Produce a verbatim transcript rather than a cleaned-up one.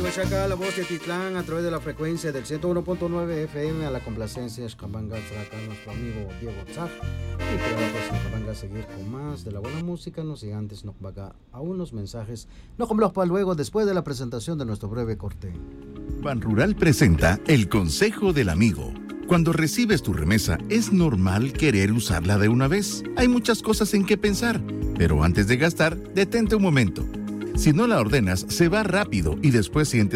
Huachaca, la voz de Titlán, a través de la frecuencia del ciento uno punto nueve F M, a la complacencia Xcabanga Traca, nuestro amigo Diego Zach. Y que ahora pues Xcabanga a seguir con más de la buena música, no sin antes nos vaga a unos mensajes, no con para luego, después de la presentación de nuestro breve corte. Ban Rural presenta el consejo del amigo. Cuando recibes tu remesa, es normal querer usarla de una vez. Hay muchas cosas en que pensar, pero antes de gastar, detente un momento. Si no la ordenas, se va rápido y después sientes